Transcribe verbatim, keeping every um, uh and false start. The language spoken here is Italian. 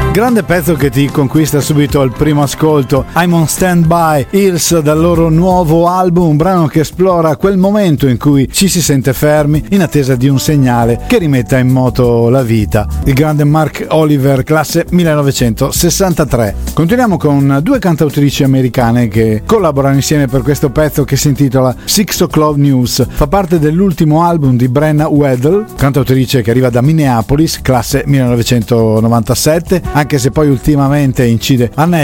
Grande pezzo che ti conquista subito al primo ascolto, I'm on Standby, Hills, dal loro nuovo album, un brano che esplora quel momento in cui ci si sente fermi in attesa di un segnale che rimetta in moto la vita. Il grande Mark Oliver, classe millenovecentosessantatré. Continuiamo con due cantautrici americane che collaborano insieme per questo pezzo che si intitola Six O'Clock News. Fa parte dell'ultimo album di Brenna Weddle, cantautrice che arriva da Minneapolis, classe millenovecentonovantasette, anche se poi ultimamente incide a